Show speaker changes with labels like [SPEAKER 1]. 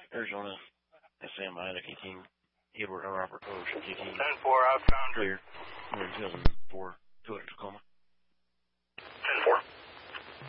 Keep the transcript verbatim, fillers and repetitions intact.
[SPEAKER 1] Arizona, S M Ida eighteen, Edward Robert Ocean eighteen.
[SPEAKER 2] ten four, outbound.
[SPEAKER 1] Clear. two thousand four.